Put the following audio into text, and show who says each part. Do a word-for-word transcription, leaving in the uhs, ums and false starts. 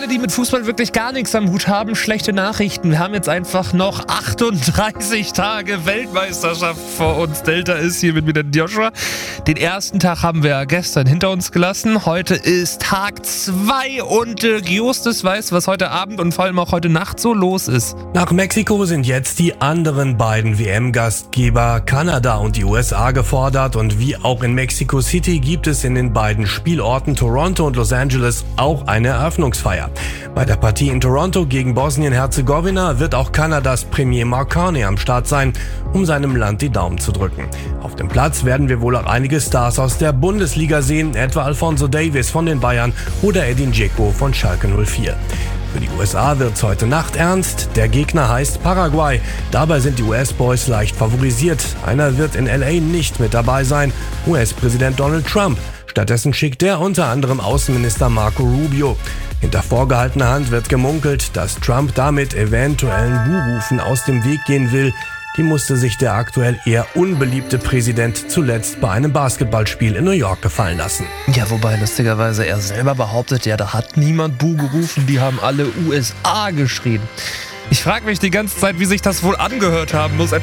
Speaker 1: alle, die mit Fußball wirklich gar nichts am Hut haben, schlechte Nachrichten. Wir haben jetzt einfach noch achtunddreißig Tage Weltmeisterschaft vor uns. Delta ist hier mit mir, der Joshua. Den ersten Tag haben wir ja gestern hinter uns gelassen. Heute ist Tag zwei und äh, Giostes weiß, was heute Abend und vor allem auch heute Nacht so los ist.
Speaker 2: Nach Mexiko sind jetzt die anderen beiden W M-Gastgeber Kanada und die U S A gefordert und wie auch in Mexico City gibt es in den beiden Spielorten Toronto und Los Angeles auch eine Eröffnungsfeier. Bei der Partie in Toronto gegen Bosnien-Herzegowina wird auch Kanadas Premier Mark Carney am Start sein, um seinem Land die Daumen zu drücken. Auf dem Platz werden wir wohl auch einige Stars aus der Bundesliga sehen, etwa Alphonso Davies von den Bayern oder Edin Dzeko von Schalke null vier. Für die U S A wird's heute Nacht ernst. Der Gegner heißt Paraguay. Dabei sind die U S-Boys leicht favorisiert. Einer wird in L A nicht mit dabei sein, U S-Präsident Donald Trump. Stattdessen schickt er unter anderem Außenminister Marco Rubio. Hinter vorgehaltener Hand wird gemunkelt, dass Trump damit eventuellen Buhrufen aus dem Weg gehen will. Die musste sich der aktuell eher unbeliebte Präsident zuletzt bei einem Basketballspiel in New York gefallen lassen.
Speaker 1: Ja, wobei lustigerweise er selber behauptet, ja, da hat niemand Buh gerufen, die haben alle U S A geschrien. Ich frage mich die ganze Zeit, wie sich das wohl angehört haben muss.